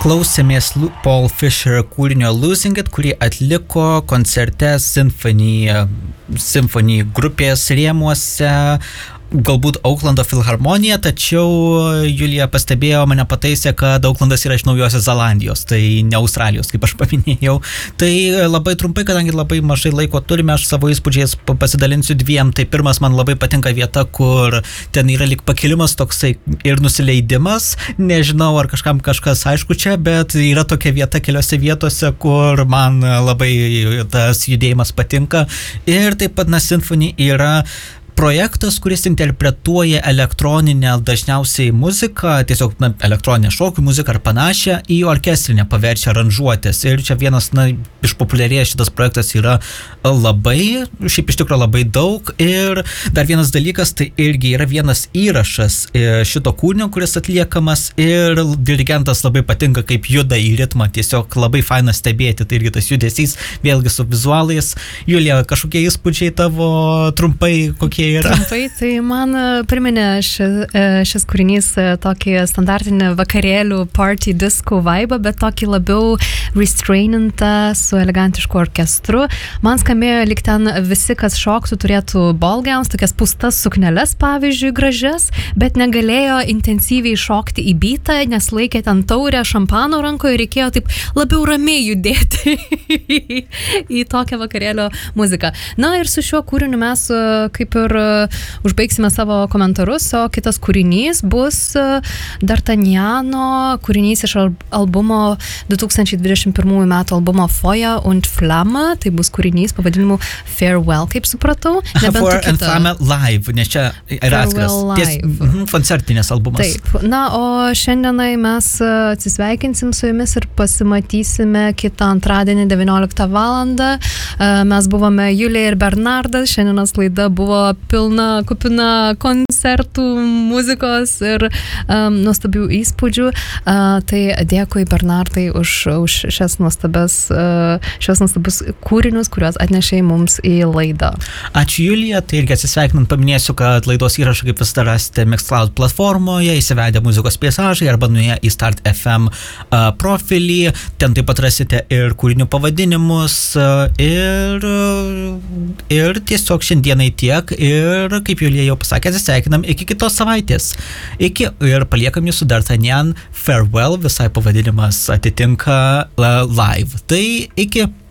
Klausėmės Paul Fisher kūrinio Losing It, kurį atliko koncerte Symphony grupės rėmuose, galbūt Auklando filharmonija, tačiau Julija pastebėjo, mane pataisė, kad Auklandas yra iš Naujosios Zelandijos, tai ne Australijos, kaip aš paminėjau. Tai labai trumpai, kadangi labai mažai laiko turime, aš savo įspūdžiais pasidalinsiu dviem. Tai pirmas, man labai patinka vieta, kur ten yra lyg pakilimas toksai ir nusileidimas. Nežinau, ar kažkam kažkas aišku čia, bet yra tokia vieta keliose vietose, kur man labai tas judėjimas patinka. Ir taip pat Symphony yra projektas, kuris interpretuoja elektroninę dažniausiai muziką, tiesiog elektroninę šokių muziką ar panašią, į orkestrinę paverčia aranžuotės. Ir čia vienas, išpopuliarėjęs šitas projektas yra labai, šiaip iš tikrųjų labai daug. Ir dar vienas dalykas, tai irgi yra vienas įrašas šito kūrinio, kuris atliekamas, ir dirigentas labai patinka, kaip juda į ritmą, tiesiog labai faina stebėti, tai irgi tas judesys, vėlgi su vizualais. Julija, kažkokie įspūdžiai tavo trumpai, kokie yra? Trumpai, tai man priminė šis kūrinys tokį standartinį vakarėlių party disco vibe, bet tokį labiau restrainintą su elegantišku orkestru. Man skambėjo, lyg ten visi, kas šoktų, turėtų ball gowns, tokias pustas sukneles, pavyzdžiui, gražias, bet negalėjo intensyviai šokti į beatą, nes laikė ten taurę šampano rankoje ir reikėjo taip labiau ramiai judėti į tokią vakarėlio muziką. Na ir su šiuo kūriniu mes kaip ir užbaigsime savo komentarus, o kitas kūrinys bus D'Artagnano kūrinys iš albumo 2021 metų albumo Feuer und Flamme. Tai bus kūrinys pavadinimu Farewell, kaip supratau. Feuer and Flamme live, nes čia yra atskiras koncertinės albumas. Taip. Na, o šiandienai mes atsisveikinsim su jumis ir pasimatysime kitą antradienį 19 valandą. Mes buvome Julija ir Bernardas. Šiandienos laida buvo kupina koncertų, muzikos ir nuostabių įspūdžių. Tai dėkui, Bernardai, už šios nuostabius kūrinius, kuriuos atnešei mums į laidą. Ačiū, Julija. Tai irgi atsisveikinant paminėsiu, kad laidos įrašą kaip visada rasite Mixcloud platformoje, įsivedę muzikos peizažai arba nuėję į Start FM profilį. Ten taip pat rasite ir kūrinių pavadinimus ir tiesiog šiandienai tiek. Ir kaip Julija jau pasakė, atsisveikinam iki kitos savaitės. Ir paliekam jūsų D'Artagnan Farewell, visai pavadinimas atitinka live. Tai iki.